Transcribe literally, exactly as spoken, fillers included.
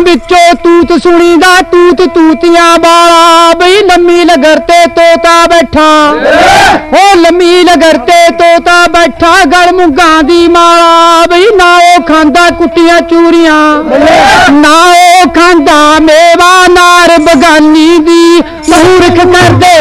बिचो तूत सुनी दा तूत तूतियां बाला बई लम्मी लगड़ ते तोता बैठा ओ लम्मी लगड़ ते तोता बैठा गल मुगां दी माला बई ना ओ खांदा कुट्टियां चूरियां ना ओ खांदा मेवा नार बगानी दी मूर्ख कर दे